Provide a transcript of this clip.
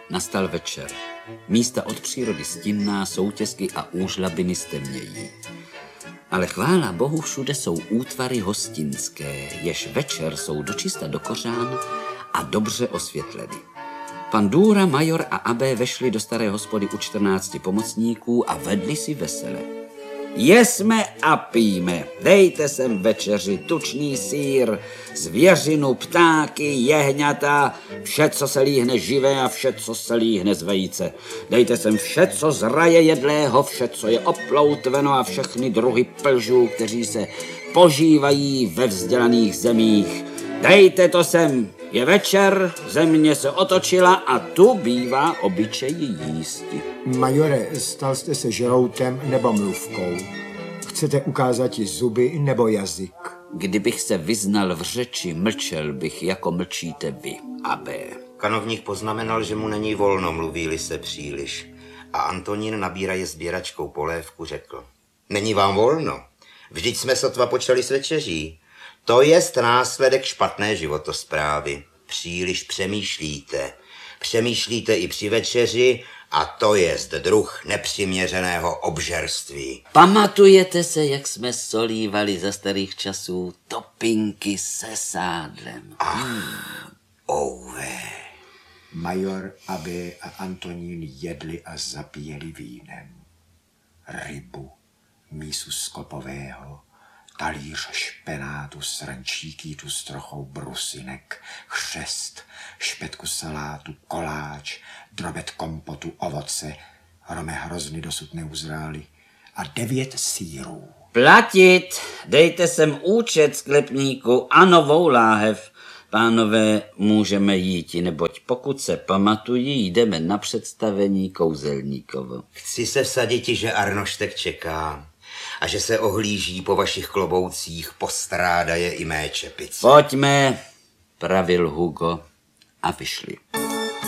Nastal večer. Místa od přírody stinná, soutěsky a úžlabiny stemnějí. Ale chvála Bohu, všude jsou útvary hostinské, jež večer jsou dočista dokořán a dobře osvětleny. Pan Důra, major a abbé vešli do staré hospody u 14 pomocníků a vedli si vesele. Jesme a pijme, dejte sem večeři, tučný sýr, zvěřinu, ptáky, jehňata, vše, co se líhne živé a vše, co se líhne z vejce. Dejte sem vše, co z raje jedlého, vše, co je oploutveno a všechny druhy plžů, kteří se požívají ve vzdělaných zemích. Dejte to sem, je večer, země se otočila a tu bývá obyčej jísti. Majore, stal jste se žroutem nebo mluvkou? Chcete ukázat zuby nebo jazyk? Kdybych se vyznal v řeči, mlčel bych, jako mlčíte vy, abbé. Kanovník poznamenal, že mu není volno, mluví-li se příliš. A Antonín, nabíraje sběračkou polévku, řekl. Není vám volno? Vždyť jsme sotva počali s večeří. To jest následek špatné životosprávy. Příliš přemýšlíte. Přemýšlíte i při večeři a to jest druh nepřiměřeného obžerství. Pamatujete se, jak jsme solívali za starých časů topinky se sádlem? Ouvé. Major, abbé a Antonín jedli a zapíjeli vínem. Rybu, mísu skopového, talíř špenátu s rančíkýtu s trochou brusinek, chřest, špetku salátu, koláč, drobet kompotu, ovoce, rome hrozny dosud neuzrály a 9 sýrů. Platit, dejte sem účet sklepníku a novou láhev. Pánové, můžeme jít, neboť pokud se pamatují, jdeme na představení Kouzelníkovo. Chci se vsaditi, že Arnoštek čeká a že se ohlíží po vašich kloboucích, postrádaje i mé čepice. Pojďme, pravil Hugo a vyšli.